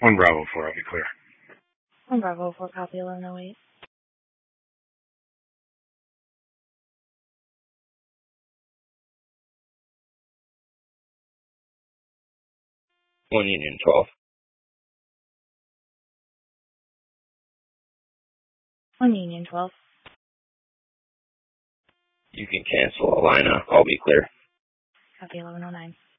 1 Bravo 4, I'll be clear. 1 Bravo 4, copy 1108. One Union 12. 1 Union 12. You can cancel Alina. I'll be clear. Copy 1109.